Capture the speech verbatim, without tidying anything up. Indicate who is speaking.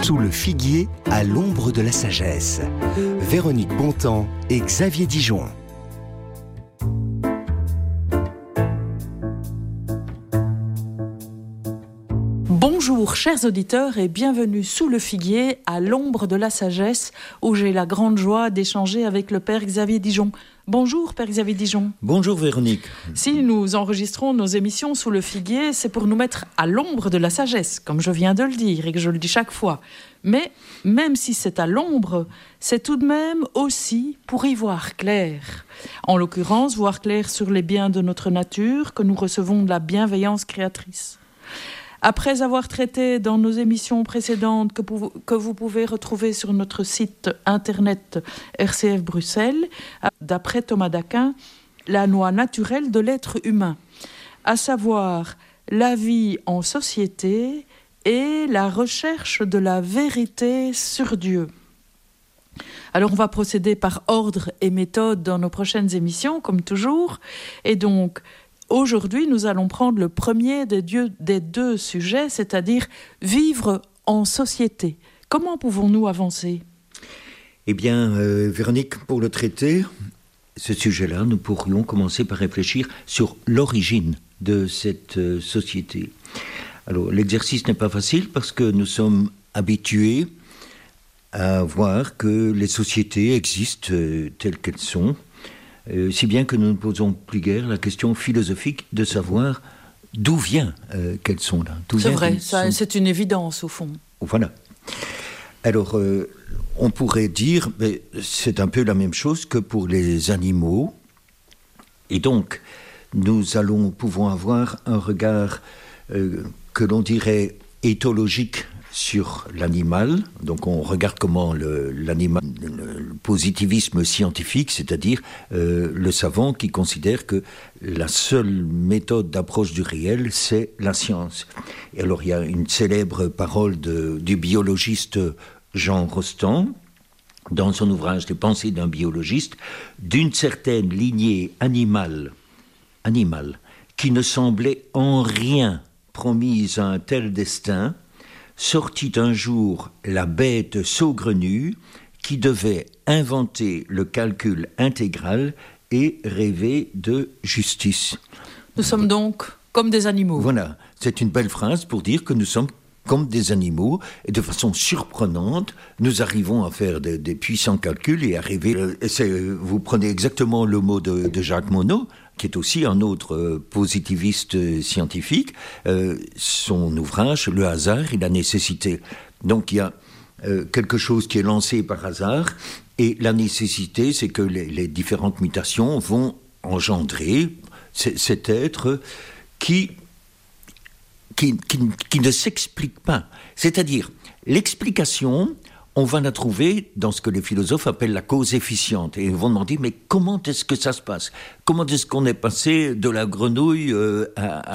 Speaker 1: Sous le figuier, à l'ombre de la sagesse. Véronique Bontemps et Xavier Dijon.
Speaker 2: Bonjour chers auditeurs et bienvenue sous le figuier à l'ombre de la sagesse où j'ai la grande joie d'échanger avec le Père Xavier Dijon. Bonjour Père Xavier Dijon.
Speaker 3: Bonjour Véronique.
Speaker 2: Si nous enregistrons nos émissions sous le figuier, c'est pour nous mettre à l'ombre de la sagesse, comme je viens de le dire et que je le dis chaque fois. Mais même si c'est à l'ombre, c'est tout de même aussi pour y voir clair. En l'occurrence, voir clair sur les biens de notre nature que nous recevons de la bienveillance créatrice. Après avoir traité dans nos émissions précédentes que, pou- que vous pouvez retrouver sur notre site internet R C F Bruxelles, d'après Thomas d'Aquin, la loi naturelle de l'être humain, à savoir la vie en société et la recherche de la vérité sur Dieu. Alors on va procéder par ordre et méthode dans nos prochaines émissions, comme toujours, et donc aujourd'hui, nous allons prendre le premier des, dieux, des deux sujets, c'est-à-dire vivre en société. Comment pouvons-nous avancer ?
Speaker 3: Eh bien, euh, Véronique, pour le traiter, ce sujet-là, nous pourrions commencer par réfléchir sur l'origine de cette euh, société. Alors, l'exercice n'est pas facile parce que nous sommes habitués à voir que les sociétés existent euh, telles qu'elles sont, Euh, si bien que nous ne posons plus guère la question philosophique de savoir d'où vient euh, qu'elles sont là. D'où
Speaker 2: c'est
Speaker 3: vient
Speaker 2: vrai, ça,
Speaker 3: sont...
Speaker 2: c'est une évidence au fond.
Speaker 3: Voilà. Alors, euh, on pourrait dire, mais c'est un peu la même chose que pour les animaux. Et donc, nous allons, pouvons avoir un regard euh, que l'on dirait éthologique sur l'animal. Donc on regarde comment le, l'animal, le, le positivisme scientifique, c'est-à-dire euh, le savant qui considère que la seule méthode d'approche du réel, c'est la science. Et alors il y a une célèbre parole de, du biologiste Jean Rostand, dans son ouvrage « Les pensées d'un biologiste », d'une certaine lignée animale, animale qui ne semblait en rien promise à un tel destin, sortit un jour la bête saugrenue qui devait inventer le calcul intégral et rêver de justice.
Speaker 2: Nous sommes donc comme des animaux.
Speaker 3: Voilà, c'est une belle phrase pour dire que nous sommes comme des animaux et de façon surprenante, nous arrivons à faire des, des puissants calculs et arriver... Euh, c'est, vous prenez exactement le mot de, de Jacques Monod, qui est aussi un autre euh, positiviste euh, scientifique, euh, son ouvrage « Le hasard et la nécessité ». Donc il y a euh, quelque chose qui est lancé par hasard, et la nécessité, c'est que les, les différentes mutations vont engendrer c- cet être qui, qui, qui, qui ne s'explique pas. C'est-à-dire, l'explication... on va la trouver dans ce que les philosophes appellent la cause efficiente. Et ils vont demander, mais comment est-ce que ça se passe ? Comment est-ce qu'on est passé de la grenouille euh, à,